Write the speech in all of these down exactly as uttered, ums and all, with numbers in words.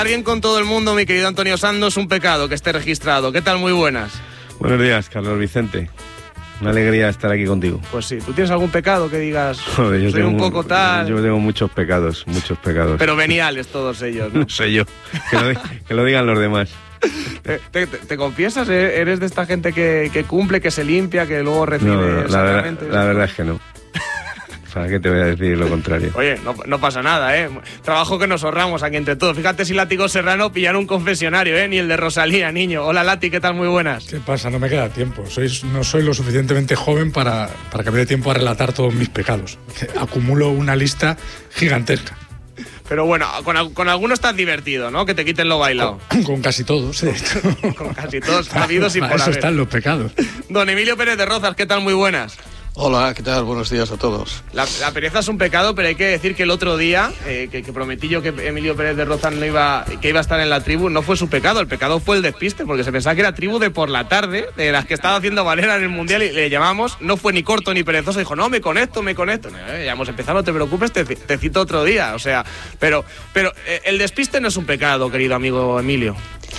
Alguien con todo el mundo, mi querido Antonio Sando, es un pecado que esté registrado. ¿Qué tal? Muy buenas. Buenos días, Carlos Vicente. Una alegría estar aquí contigo. Pues sí, ¿tú tienes algún pecado que digas? Joder, yo soy tengo, un poco tal. Yo tengo muchos pecados, muchos pecados. Pero veniales todos ellos, ¿no? No sé yo, que lo, que lo digan los demás. ¿Te, te, te confiesas? ¿Eres de esta gente que, que cumple, que se limpia, que luego recibe No, no, la, verdad, la verdad es que no. ¿Para qué te voy a decir lo contrario? Oye, no, no pasa nada, ¿eh? Trabajo que nos ahorramos aquí entre todos. Fíjate si Látigo Serrano pillan un confesionario, ¿eh? Ni el de Rosalía, niño. Hola, Lati, ¿qué tal? Muy buenas. ¿Qué pasa? No me queda tiempo. Sois, no soy lo suficientemente joven para, para que me dé tiempo a relatar todos mis pecados. Acumulo una lista gigantesca. Pero bueno, con, con algunos estás divertido, ¿no? Que te quiten lo bailado. Con, con casi todos, sí. Con casi todos, habidos y por haber. Para eso están los pecados. Don Emilio Pérez de Rozas, ¿qué tal? Muy buenas. Hola, ¿qué tal? Buenos días a todos. La, la pereza es un pecado, pero hay que decir que el otro día, eh, que, que prometí yo que Emilio Pérez de Rozas no iba, que iba a estar en la tribu, no fue su pecado, el pecado fue el despiste, porque se pensaba que era tribu de por la tarde, de las que estaba haciendo Valera en el Mundial, y le llamamos, no fue ni corto ni perezoso, dijo, no, me conecto, me conecto. No, eh, ya hemos empezado, no te preocupes, te, te cito otro día, o sea, pero, pero eh, el despiste no es un pecado, querido amigo Emilio.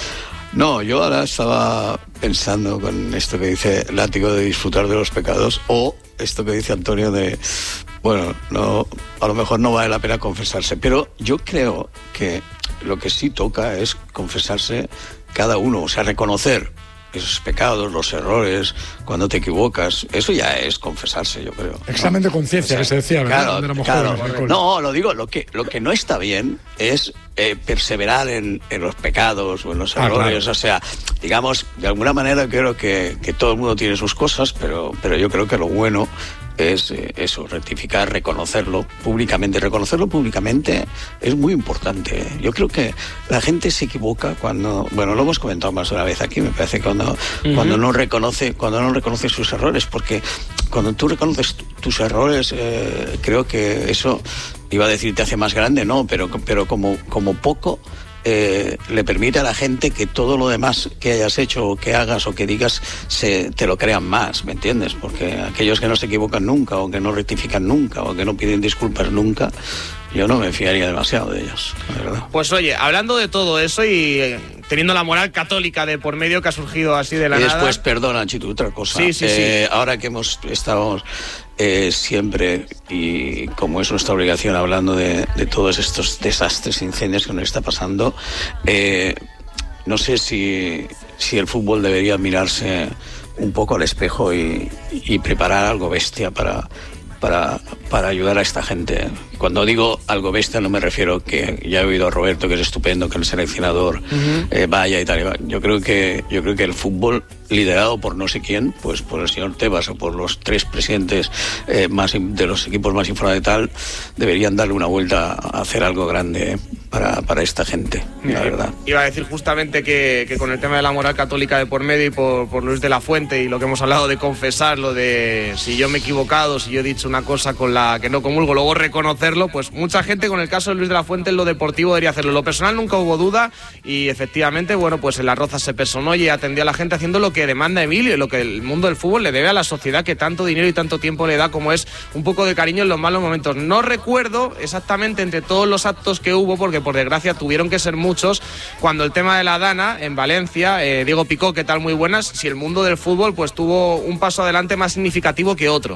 No, yo ahora estaba pensando con esto que dice Látigo de disfrutar de los pecados, o esto que dice Antonio de, bueno, no, a lo mejor no vale la pena confesarse, pero yo creo que lo que sí toca es confesarse cada uno, o sea, reconocer esos pecados, los errores, cuando te equivocas, eso ya es confesarse, yo creo. Examen ¿no? de conciencia, o sea, que se decía, ¿verdad? Claro, claro. No, lo digo, lo que, lo que no está bien es eh, perseverar en, en los pecados o en los errores, ah, claro. O sea, digamos, de alguna manera creo que, que todo el mundo tiene sus cosas, pero, pero yo creo que lo bueno es eh, eso, rectificar, reconocerlo públicamente. Reconocerlo públicamente es muy importante. Yo creo que la gente se equivoca cuando, bueno, lo hemos comentado más de una vez aquí, me parece, cuando, uh-huh. cuando no reconoce, cuando no reconoce sus errores, porque cuando tú reconoces tus errores, eh, creo que eso, iba a decir te hace más grande, no, pero, pero como, como poco Eh, le permite a la gente que todo lo demás que hayas hecho o que hagas o que digas se, te lo crean más, ¿me entiendes? Porque aquellos que no se equivocan nunca o que no rectifican nunca o que no piden disculpas nunca, yo no me fiaría demasiado de ellos, la verdad. Pues oye, hablando de todo eso y eh, teniendo la moral católica de por medio que ha surgido así de la y nada... después, perdona, Chito, otra cosa. Sí, sí, eh, sí. Ahora que hemos estado eh, siempre, y como es nuestra obligación, hablando de, de todos estos desastres, incendios que nos está pasando, eh, no sé si, si el fútbol debería mirarse un poco al espejo y, y preparar algo bestia para... Para, para ayudar a esta gente. Cuando digo algo bestia no me refiero que ya he oído a Roberto, que es estupendo, que el seleccionador uh-huh. eh, vaya y tal. Yo creo que yo creo que el fútbol liderado por no sé quién, pues por el señor Tebas o por los tres presidentes eh, más de los equipos más informados y tal, deberían darle una vuelta a hacer algo grande para, para esta gente, la verdad. Iba a decir justamente que, que con el tema de la moral católica de por medio y por, por Luis de la Fuente y lo que hemos hablado de confesar, lo de si yo me he equivocado, si yo he dicho una cosa con la que no comulgo, luego reconocerlo, pues mucha gente con el caso de Luis de la Fuente en lo deportivo debería hacerlo. En lo personal nunca hubo duda y efectivamente, bueno, pues en Las Rozas se personó y atendió a la gente haciendo lo que demanda Emilio y lo que el mundo del fútbol le debe a la sociedad que tanto dinero y tanto tiempo le da, como es un poco de cariño en los malos momentos. No recuerdo exactamente entre todos los actos que hubo, porque por desgracia tuvieron que ser muchos, cuando el tema de la Dana en Valencia, eh, Diego Picó, ¿qué tal? Muy buenas, si el mundo del fútbol pues tuvo un paso adelante más significativo que otro.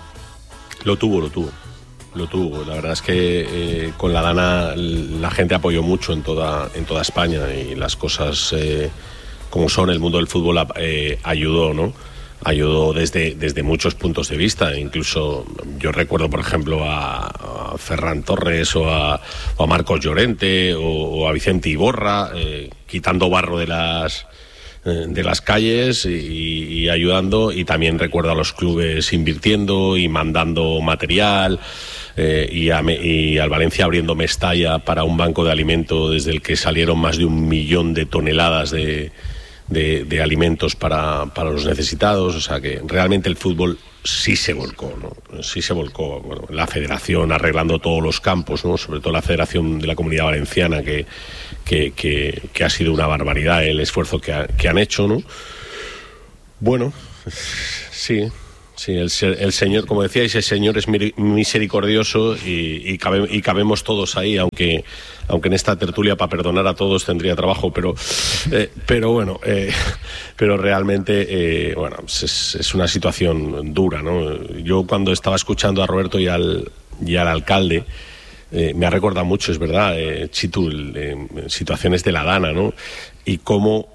Lo tuvo, lo tuvo. Lo tuvo. La verdad es que eh, con la Dana la gente apoyó mucho en toda, en toda España y las cosas eh, como son, el mundo del fútbol eh, ayudó, ¿no? Ayudó desde, desde muchos puntos de vista. Incluso yo recuerdo, por ejemplo, a, a Ferran Torres o a, o a Marcos Llorente o, o a Vicente Iborra eh, quitando barro de las... de las calles y, y ayudando, y también recuerdo a los clubes invirtiendo y mandando material eh, y, a, y al Valencia abriendo Mestalla para un banco de alimento desde el que salieron más de un millón de toneladas de, de, de alimentos para, para los necesitados. O sea que realmente el fútbol sí se volcó, ¿no? Sí se volcó. Bueno, la federación arreglando todos los campos, ¿no? Sobre todo la Federación de la Comunidad Valenciana, que, que, que, que ha sido una barbaridad el esfuerzo que, ha, que han hecho, ¿no? Bueno, sí, Sí, el, el Señor, como decíais, el Señor es misericordioso y, y, cabe, y cabemos todos ahí, aunque, aunque en esta tertulia para perdonar a todos tendría trabajo, pero, eh, pero bueno, eh, pero realmente eh, bueno, es, es una situación dura, ¿no? Yo cuando estaba escuchando a Roberto y al, y al alcalde, eh, me ha recordado mucho, es verdad, eh, Chitu, eh, situaciones de la Dana, ¿no? Y cómo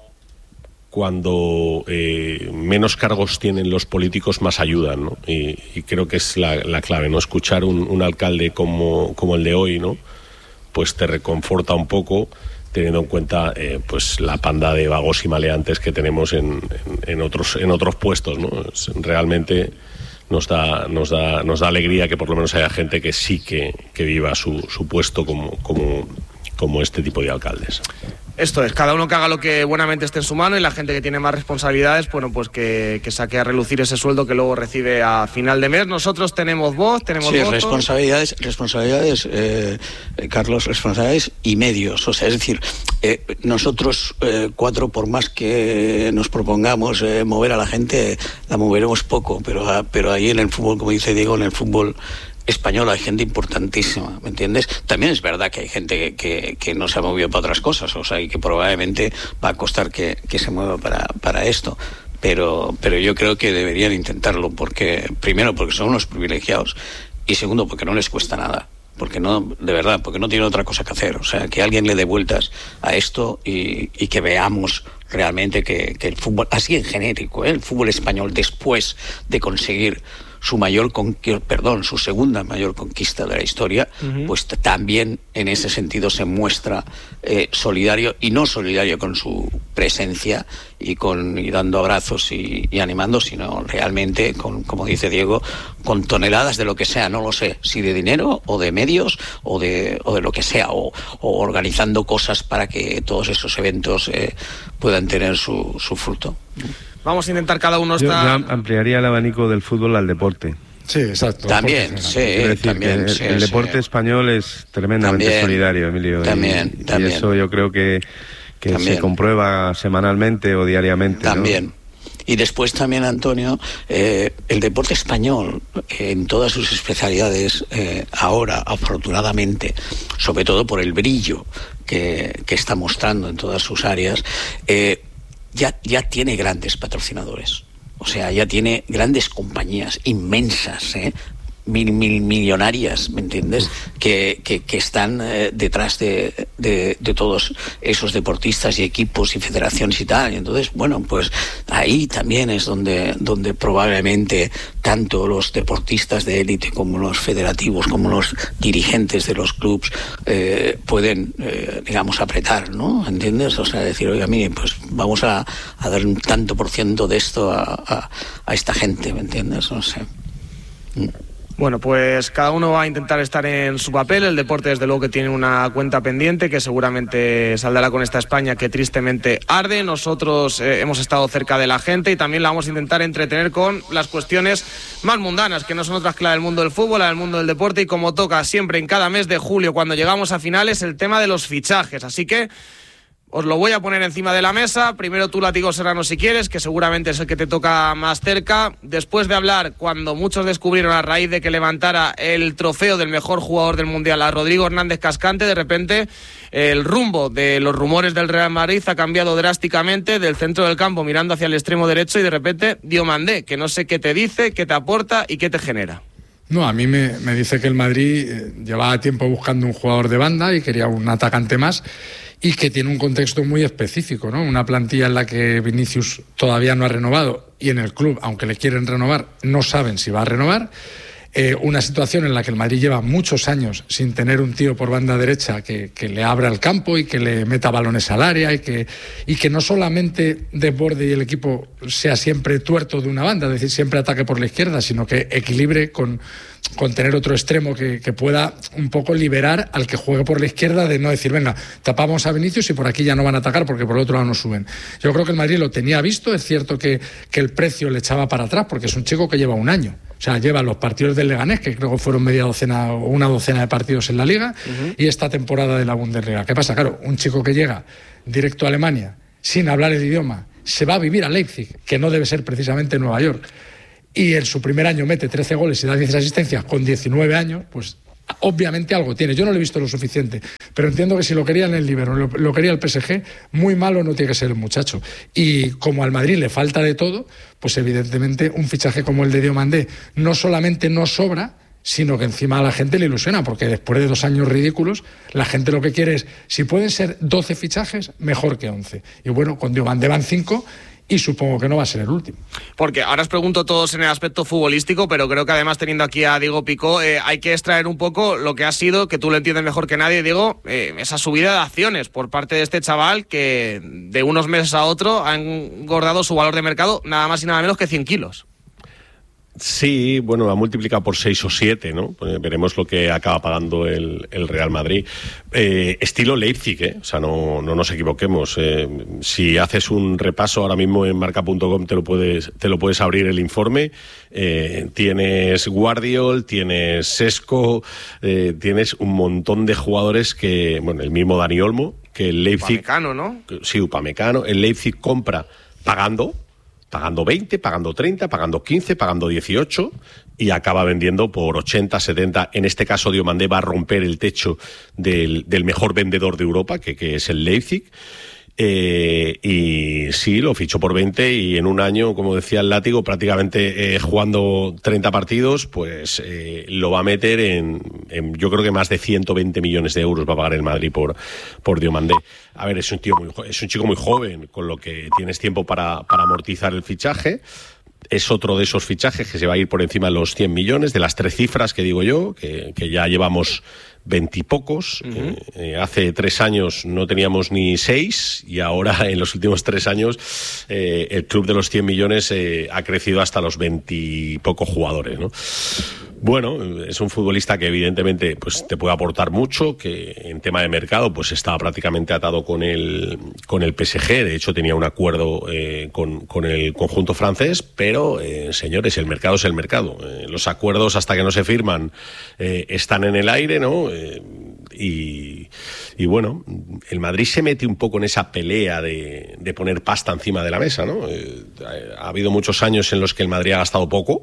cuando eh, menos cargos tienen los políticos, más ayudan, ¿no? Y, y creo que es la, la clave, ¿no? Escuchar un, un alcalde como, como el de hoy, ¿no? Pues te reconforta un poco, teniendo en cuenta eh, pues la panda de vagos y maleantes que tenemos en, en, en otros en otros puestos, ¿no? Es, realmente nos da nos da nos da alegría que por lo menos haya gente que sí que, que viva su, su puesto como, como, como este tipo de alcaldes. Esto es, cada uno que haga lo que buenamente esté en su mano, y la gente que tiene más responsabilidades, bueno, pues que, que saque a relucir ese sueldo que luego recibe a final de mes. Nosotros tenemos voz, tenemos sí, votos. responsabilidades, responsabilidades eh, Carlos, responsabilidades y medios. O sea, es decir, eh, nosotros eh, cuatro, por más que nos propongamos eh, mover a la gente, la moveremos poco, pero, a, pero ahí en el fútbol, como dice Diego, en el fútbol español hay gente importantísima, ¿me entiendes? También es verdad que hay gente que, que, que no se ha movido para otras cosas, o sea, y que probablemente va a costar que, que se mueva para, para esto, pero, pero yo creo que deberían intentarlo, porque primero porque son unos privilegiados y segundo porque no les cuesta nada, porque no, de verdad, porque no tienen otra cosa que hacer, o sea, que alguien le dé vueltas a esto y, y que veamos realmente que, que el fútbol, así en genérico, ¿eh? El fútbol español, después de conseguir su mayor conquista, perdón, su segunda mayor conquista de la historia, uh-huh. pues también en ese sentido se muestra eh, solidario, y no solidario con su presencia y con y dando abrazos y, y animando, sino realmente con, como dice Diego, con toneladas de lo que sea, no lo sé, si de dinero o de medios o de o de lo que sea, o, o organizando cosas para que todos esos eventos eh, puedan tener su, su fruto. Vamos a intentar cada uno Yo estar... ya ampliaría el abanico del fútbol al deporte. Sí, exacto. También, sí, decir, también. El, sí, el deporte sí. español es tremendamente también, solidario, Emilio. También, y, también. Y eso yo creo que, que se comprueba semanalmente o diariamente. También. ¿no? Y después también, Antonio, eh, el deporte español, eh, en todas sus especialidades, eh, ahora, afortunadamente, sobre todo por el brillo que, que está mostrando en todas sus áreas, eh, ya, ya tiene grandes patrocinadores. O sea, ya tiene grandes compañías inmensas, ¿eh? Mil, mil millonarias, ¿me entiendes? Que, que, que están eh, detrás de, de, de todos esos deportistas y equipos y federaciones y tal. Y entonces, bueno, pues ahí también es donde, donde probablemente tanto los deportistas de élite como los federativos, como los dirigentes de los clubs eh, pueden, eh, digamos, apretar, ¿no? ¿Entiendes? O sea, decir, oiga, mire, pues vamos a, a dar un tanto por ciento de esto a, a, a esta gente, ¿me entiendes? No sé. Mm. Bueno, pues cada uno va a intentar estar en su papel. El deporte, desde luego, que tiene una cuenta pendiente que seguramente saldrá con esta España que tristemente arde. Nosotros eh, hemos estado cerca de la gente y también la vamos a intentar entretener con las cuestiones más mundanas, que no son otras que la del mundo del fútbol, la del mundo del deporte, y como toca siempre en cada mes de julio, cuando llegamos a finales, el tema de los fichajes. Así que os lo voy a poner encima de la mesa. Primero tú, Látigo Serrano, si quieres, que seguramente es el que te toca más cerca. Después de hablar, cuando muchos descubrieron a raíz de que levantara el trofeo del mejor jugador del Mundial a Rodrigo Hernández Cascante, de repente el rumbo de los rumores del Real Madrid ha cambiado drásticamente, del centro del campo mirando hacia el extremo derecho, y de repente Diomandé, que no sé qué te dice, qué te aporta y qué te genera. No, a mí me, me dice que el Madrid eh, llevaba tiempo buscando un jugador de banda y quería un atacante más, y que tiene un contexto muy específico, ¿no? Una plantilla en la que Vinicius todavía no ha renovado, y en el club, aunque le quieren renovar, no saben si va a renovar. Eh, una situación en la que el Madrid lleva muchos años sin tener un tío por banda derecha que, que le abra el campo y que le meta balones al área, y que, y que no solamente desborde y el equipo sea siempre tuerto de una banda, es decir, siempre ataque por la izquierda, sino que equilibre con, con tener otro extremo que, que pueda un poco liberar al que juegue por la izquierda, de no decir, venga, tapamos a Vinicius y por aquí ya no van a atacar porque por el otro lado no suben. Yo creo que el Madrid lo tenía visto. Es cierto que, que el precio le echaba para atrás, porque es un chico que lleva un año. O sea, lleva los partidos del Leganés, que creo que fueron media docena o una docena de partidos en la Liga, uh-huh. y esta temporada de la Bundesliga. ¿Qué pasa? Claro, un chico que llega directo a Alemania, sin hablar el idioma, se va a vivir a Leipzig, que no debe ser precisamente Nueva York, y en su primer año mete trece goles y da diez asistencias con diecinueve años, pues obviamente algo tiene. Yo no lo he visto lo suficiente, pero entiendo que si lo quería en el Liverpool, lo, lo quería el P S G, muy malo no tiene que ser el muchacho. Y como al Madrid le falta de todo, pues evidentemente un fichaje como el de Diomandé no solamente no sobra, sino que encima a la gente le ilusiona, porque después de dos años ridículos, la gente lo que quiere es, si pueden ser doce fichajes, mejor que once. Y bueno, con Diomandé van cinco, y supongo que no va a ser el último. Porque ahora os pregunto todos en el aspecto futbolístico, pero creo que además teniendo aquí a Diego Picó, eh, hay que extraer un poco lo que ha sido, que tú lo entiendes mejor que nadie, Diego, eh, esa subida de acciones por parte de este chaval que de unos meses a otro ha engordado su valor de mercado nada más y nada menos que cien kilos. Sí, bueno, ha multiplicado por seis o siete, ¿no? Pues veremos lo que acaba pagando el, el Real Madrid. Eh, estilo Leipzig, ¿eh? O sea, no, no nos equivoquemos. Eh, si haces un repaso ahora mismo en marca punto com te lo puedes, te lo puedes abrir el informe. Eh, tienes Guardiol, tienes Sesco, eh, tienes un montón de jugadores que, bueno, el mismo Dani Olmo, que el Leipzig... Upamecano, ¿no? Sí, Upamecano. El Leipzig compra pagando... pagando veinte, pagando treinta, pagando quince, pagando dieciocho y acaba vendiendo por ochenta, setenta. En este caso Diomandé va a romper el techo del, del mejor vendedor de Europa, que, que es el Leipzig. Eh, y sí, lo fichó por veinte y en un año, como decía el Látigo, prácticamente eh, jugando treinta partidos, pues eh, lo va a meter en, en, yo creo que más de ciento veinte millones de euros va a pagar el Madrid por, por Diomandé. A ver, es un tío muy, es un chico muy joven, con lo que tienes tiempo para, para amortizar el fichaje. Es otro de esos fichajes que se va a ir por encima de los cien millones, de las tres cifras que digo yo, que, que ya llevamos veintipocos. Uh-huh. eh, eh, hace tres años no teníamos ni seis y ahora en los últimos tres años eh, el club de los cien millones eh, ha crecido hasta los veintipocos jugadores, ¿no? Bueno, es un futbolista que evidentemente pues te puede aportar mucho, que en tema de mercado pues estaba prácticamente atado con el con el P S G, de hecho tenía un acuerdo eh, con, con el conjunto francés, pero eh, señores, el mercado es el mercado, eh, los acuerdos hasta que no se firman eh, están en el aire, ¿no? Eh, y, y bueno, el Madrid se mete un poco en esa pelea de, de poner pasta encima de la mesa, ¿no? Eh, ha habido muchos años en los que el Madrid ha gastado poco,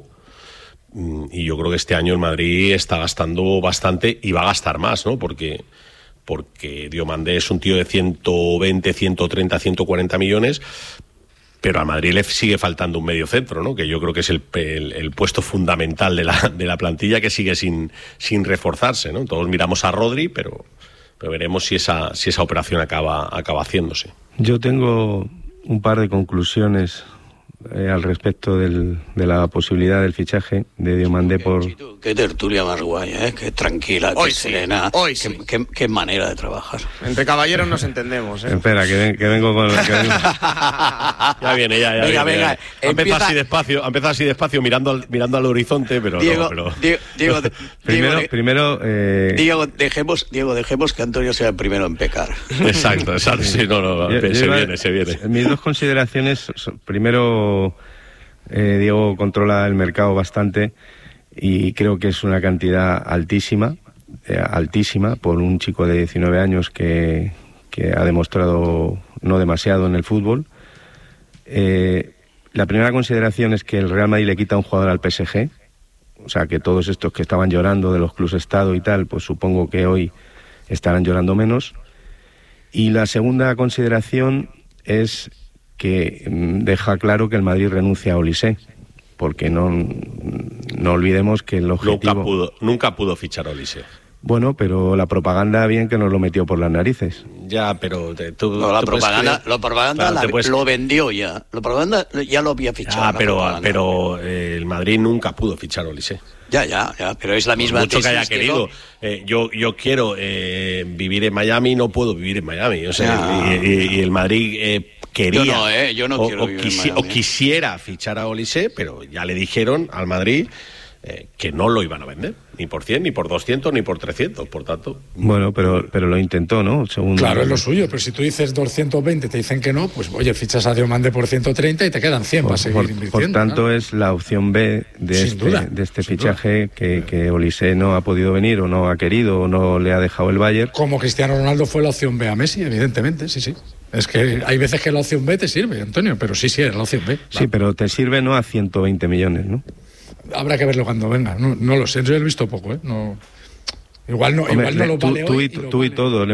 y yo creo que este año el Madrid está gastando bastante y va a gastar más, ¿no? Porque, porque Diomandé es un tío de ciento veinte, ciento treinta, ciento cuarenta millones, pero a Madrid le sigue faltando un medio centro, ¿no? Que yo creo que es el, el, el puesto fundamental de la, de la plantilla que sigue sin, sin reforzarse, ¿no? Todos miramos a Rodri, pero, pero veremos si esa, si esa operación acaba, acaba haciéndose. Yo tengo un par de conclusiones Eh, al respecto del, de la posibilidad del fichaje de Diomandé por... Qué tertulia más guay, ¿eh? Qué tranquila, hoy qué sí, serena, hoy qué, sí. qué, qué manera de trabajar. Entre caballeros nos entendemos, ¿eh? Espera, que, ven, que vengo con... Que vengo. Ya viene, ya, ya venga, viene. Venga, Ha empezado empieza... así despacio, ha empezado así despacio mirando al, mirando al horizonte, pero Diego, no, pero... Diego, Diego, primero, Diego, primero eh... Diego, dejemos, Diego, dejemos que Antonio sea el primero en pecar. Exacto, exacto, sí, no, no, yo, se yo viene, iba, se viene. Mis dos consideraciones, primero... Eh, Diego controla el mercado bastante y creo que es una cantidad altísima, eh, altísima por un chico de diecinueve años que, que ha demostrado no demasiado en el fútbol. Eh, la primera consideración es que el Real Madrid le quita un jugador al P S G, o sea que todos estos que estaban llorando de los clubes estado y tal, pues supongo que hoy estarán llorando menos. Y la segunda consideración es que deja claro que el Madrid renuncia a Olise, porque no, no olvidemos que el objetivo... Nunca pudo, nunca pudo fichar a Olise. Bueno, pero la propaganda bien que nos lo metió por las narices. Ya, pero te, tú, no, la tú propaganda, creer... la propaganda claro, la, puedes... lo vendió ya. La propaganda ya lo había fichado. Ah, pero, pero eh, el Madrid nunca pudo fichar a Olise. Ya, ya, ya, pero es la misma Por mucho tesis que haya que querido. No... Eh, yo, yo quiero eh, vivir en Miami, no puedo vivir en Miami. O sea, y, y, y el Madrid eh, quería yo no, eh, yo no o, quiero o, vivir quisi, en Miami. o quisiera fichar a Olise, pero ya le dijeron al Madrid eh, que no lo iban a vender, ni por cien, ni por doscientos, ni por trescientos, por tanto... Bueno, pero, pero lo intentó, ¿no? Según claro, es lo suyo, pero si tú dices doscientos veinte, te dicen que no, pues oye, fichas a Diomandé por ciento treinta y te quedan cien por, para seguir por, invirtiendo. Por tanto, ¿no? es la opción B de Sin este, duda, de este sin fichaje duda. que, que Olise no ha podido venir o no ha querido o no le ha dejado el Bayern. Como Cristiano Ronaldo fue la opción B a Messi, evidentemente, sí, sí. Es que hay veces que la opción B te sirve, Antonio, pero sí, sí, es la opción B. Sí, pero te sirve no a ciento veinte millones, ¿no? habrá que verlo cuando venga. No, no lo sé, yo lo he visto poco, ¿eh? No, igual no, Hombre, igual no lo tú, vale tú hoy y, y lo tú y vale. todo,